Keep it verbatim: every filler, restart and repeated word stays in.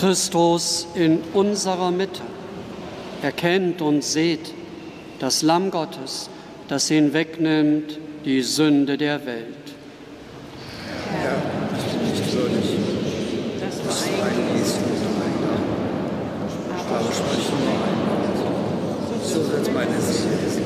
Christus in unserer Mitte. Erkennt und seht das Lamm Gottes, das hinwegnimmt die Sünde der Welt. Herr, ich bin nicht würdig, dass du eingehst unter mein Dach, aber sprich nur ein Wort, so wird meine Seele